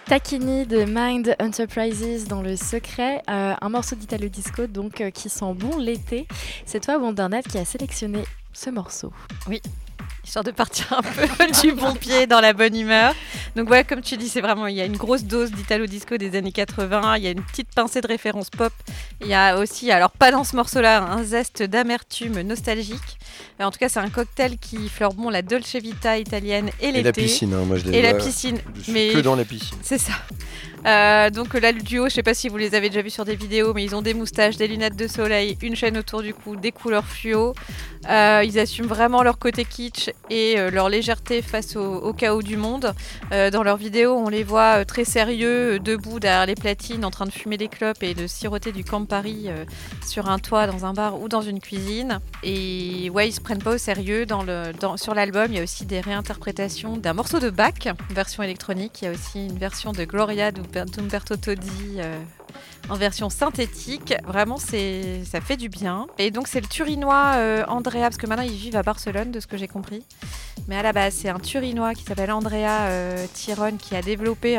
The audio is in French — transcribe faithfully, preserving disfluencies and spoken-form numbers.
Tacchini de Mind Enterprises dans Le Secret, euh, un morceau d'Italo Disco donc euh, qui sent bon l'été. C'est toi, Wondernat, qui a sélectionné ce morceau. Oui, histoire de partir un peu du bon pied dans la bonne humeur. Donc ouais, comme tu dis, c'est vraiment, il y a une grosse dose d'Italo Disco des années quatre-vingts, il y a une petite pincée de référence pop. Il y a aussi, alors pas dans ce morceau-là, un zeste d'amertume nostalgique. Mais en tout cas, c'est un cocktail qui fleure bon la Dolce Vita italienne et l'été. Et la piscine, hein, moi je l'ai Et vois, la piscine. Je suis Mais que dans la piscine. c'est ça. Euh, donc là, le duo, je sais pas si vous les avez déjà vus sur des vidéos, mais ils ont des moustaches, des lunettes de soleil, une chaîne autour du cou, des couleurs fluo. Euh, ils assument vraiment leur côté kitsch et euh, leur légèreté face au, au chaos du monde. Euh, dans leurs vidéos, on les voit euh, très sérieux, euh, debout derrière les platines, en train de fumer des clopes et de siroter du Campari euh, sur un toit, dans un bar ou dans une cuisine. Et ouais, ils se prennent pas au sérieux. Dans le, dans, sur l'album, il y a aussi des réinterprétations d'un morceau de Bach, version électronique. Il y a aussi une version de Gloria d'Umberto Tozzi euh, en version synthétique. Vraiment, c'est, ça fait du bien. Et donc, c'est le Turinois euh, Andrea, parce que maintenant, ils vivent à Barcelone, de ce que j'ai compris. Mais à la base, c'est un Turinois qui s'appelle Andrea euh, Tiron qui a développé